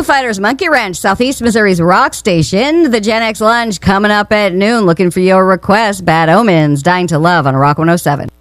Fighters, Monkey Ranch, Southeast Missouri's rock station. The Gen X Lunch coming up at noon. Looking for your request. Bad Omens, Dying to Love on Rock 107.